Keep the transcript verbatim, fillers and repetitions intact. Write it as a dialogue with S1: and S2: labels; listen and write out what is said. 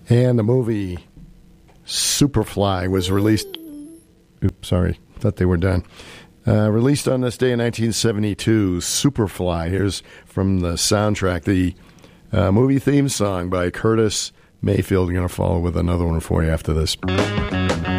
S1: And the movie Superfly was released. Oops, sorry. Thought they were done. Uh, released on this day in nineteen seventy-two, Superfly. Here's from the soundtrack, the uh, movie theme song by Curtis Mayfield. I'm going to follow with another one for you after this.